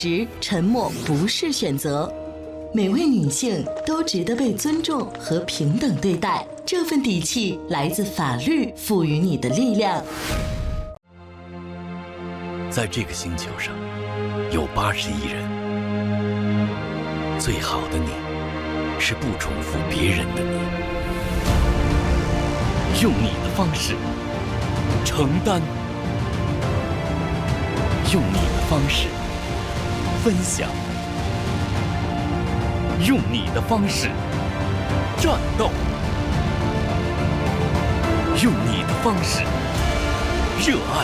沉默不是选择。每位女性都值得被尊重和平等对待，这份底气来自法律赋予你的力量。 在这个星球上，有80亿人，最好的你，是不重复别人的你，用你的方式承担，用你的方式分享，用你的方式战斗，用你的方式热爱，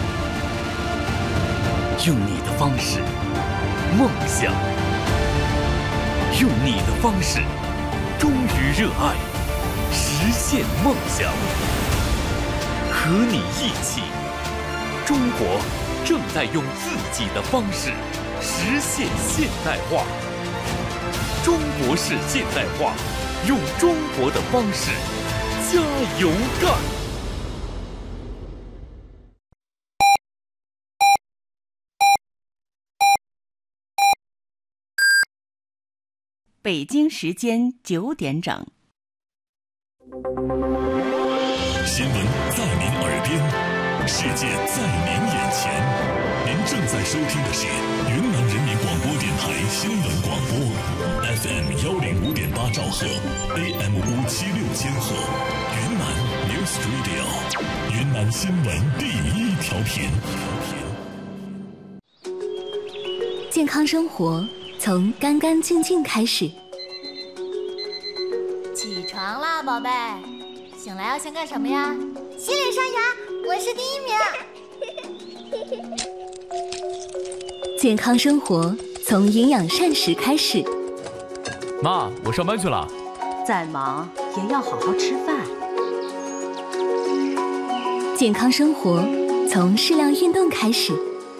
用你的方式梦想，用你的方式忠于热爱，实现梦想。和你一起，中国正在用自己的方式实现现代化。中国式现代化，用中国的方式加油干！ 北京时间9点整。 新闻在您耳边，世界在您眼前。您正在收听的是云南人民广播电台新闻广播 ，FM 105.8兆赫 ，AM 576千赫，云南 News Radio， 云南新闻第一调频。 健康生活从干干净净开始。 起床啦，宝贝！醒来要先干什么呀？ 洗脸刷牙，我是第1名。 健康生活从营养膳食开始。 妈，我上班去了。 再忙也要好好吃饭。 健康生活从适量运动开始。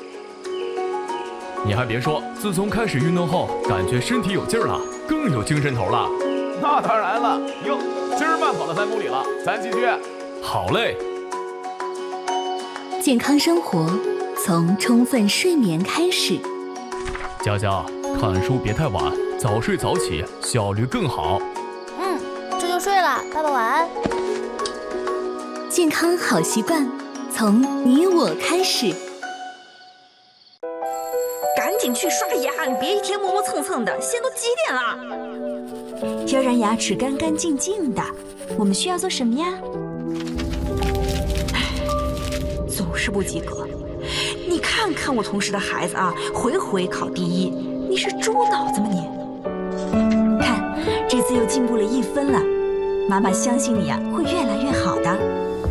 你还别说，自从开始运动后，感觉身体有劲儿了，更有精神头了。 那当然了，哟，今儿慢跑了3公里了，咱继续。 好嘞。 健康生活从充分睡眠开始。 佳佳，看书别太晚，早睡早起，效率更好。 这就睡了，爸爸晚安。 健康好习惯从你我开始。 赶紧去刷牙，你别一天磨磨蹭蹭的，现在都几点了？要让牙齿干干净净的，我们需要做什么呀？总是不及格。你看看我同事的孩子啊，回回考第1，你是猪脑子吗你？看，这次又进步了1分了，妈妈相信你啊，会越来越好的。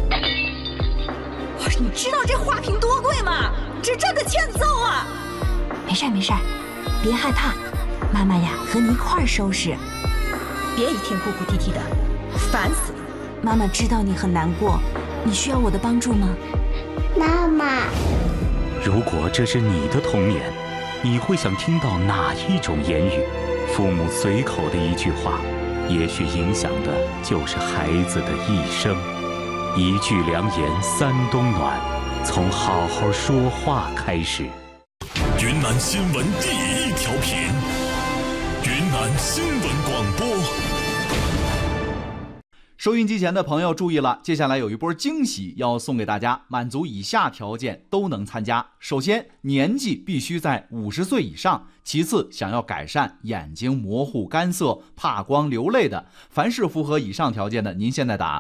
你知道这花瓶多贵吗？这真的欠揍啊！没事没事，别害怕，妈妈呀和你一块儿收拾。别一天哭哭啼啼的，烦死了。妈妈知道你很难过，你需要我的帮助吗？ 妈妈， 如果这是你的童年，你会想听到哪一种言语？父母随口的一句话，也许影响的就是孩子的一生。一句良言3冬暖，从好好说话开始。 云南新闻第一调频，云南新闻广播。 收音机前的朋友注意了，接下来有一波惊喜要送给大家，满足以下条件都能参加。首先，年纪必须在50岁以上；其次，想要改善眼睛模糊、干涩、怕光、流泪的，凡是符合以上条件的，您现在打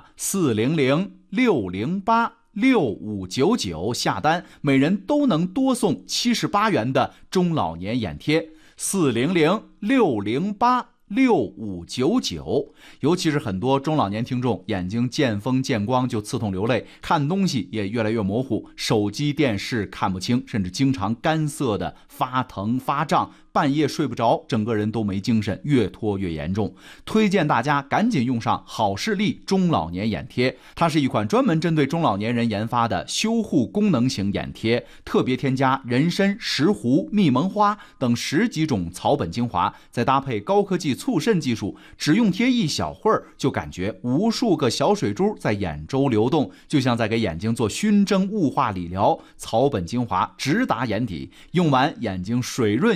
400-608-6599下单，每人都能多送78元的中老年眼贴。400-608-6599，尤其是很多中老年听众眼睛见风见光就刺痛流泪，看东西也越来越模糊，手机电视看不清，甚至经常干涩的发疼发胀，半夜睡不着，整个人都没精神，越拖越严重。推荐大家赶紧用上好视力中老年眼贴，它是一款专门针对中老年人研发的修护功能型眼贴，特别添加人参、石斛、蜜蒙花等10几种草本精华，再搭配高科技促渗技术，只用贴一小会儿，就感觉无数个小水珠在眼周流动，就像在给眼睛做熏蒸雾化理疗。草本精华直达眼底，用完眼睛水润